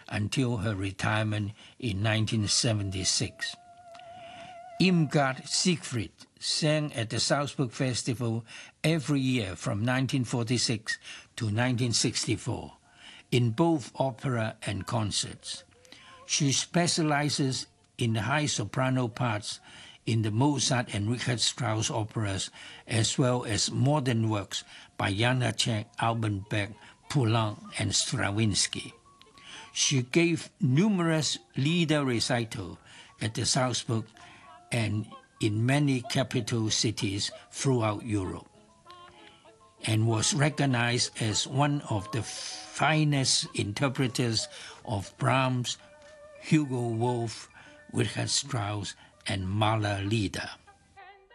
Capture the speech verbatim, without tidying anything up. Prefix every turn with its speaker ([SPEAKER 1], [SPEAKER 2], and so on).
[SPEAKER 1] until her retirement in nineteen seventy-six. Irmgard Siegfried sang at the Salzburg Festival every year from nineteen forty-six to nineteen sixty-four, in both opera and concerts. She specializes in the high soprano parts in the Mozart and Richard Strauss operas, as well as modern works by Janacek, Alban Berg, Poulenc, and Stravinsky. She gave numerous Lieder recitals at the Salzburg and in many capital cities throughout Europe, and was recognized as one of the finest interpreters of Brahms, Hugo Wolf, Richard Strauss, and Mahler Lieder.